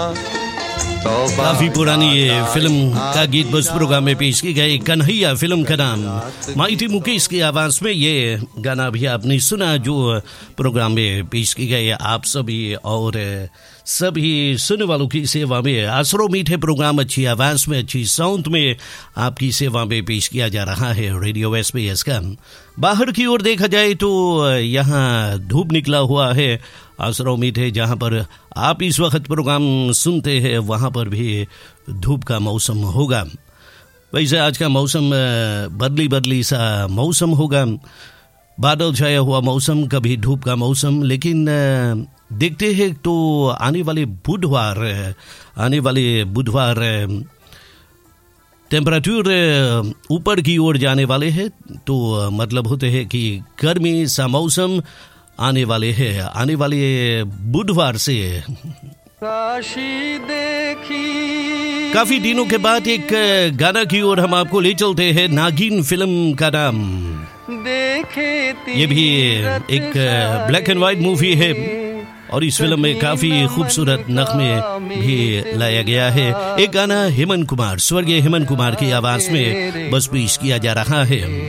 काफी पुरानी ये फिल्म का गीत बस प्रोग्राम में पेश की गई। कन्हैया फिल्म का नाम, माइटी मुकेश की आवाज में ये गाना भी आपने सुना जो प्रोग्राम में पेश की गई। आप सभी और सभी सुनने वालों की सेवा में आसरो मीठे प्रोग्राम अच्छी आवाज में अच्छी साउंड में आपकी सेवा में पेश किया जा रहा है रेडियो SBS का। बाहर की ओर देखा जाए तो यहाँ धूप निकला हुआ है आसरो मीठे, जहाँ पर आप इस वक्त प्रोग्राम सुनते हैं वहाँ पर भी धूप का मौसम होगा। वैसे आज का मौसम बदली सा मौसम होगा, बादल छाया हुआ मौसम, कभी धूप का मौसम। लेकिन देखते हैं तो आने वाले बुधवार टेम्परेचर ऊपर की ओर जाने वाले हैं, तो मतलब होते हैं कि गर्मी सा मौसम आने वाले बुधवार से। काफी दिनों के बाद एक गाना की ओर हम आपको ले चलते हैं। नागिन फिल्म का नाम, ये भी एक ब्लैक एंड व्हाइट मूवी है और इस फिल्म में काफी खूबसूरत नगमे भी लाया गया है। एक गाना हेमंत कुमार, स्वर्गीय हेमंत कुमार की आवाज में बस पेश किया जा रहा है।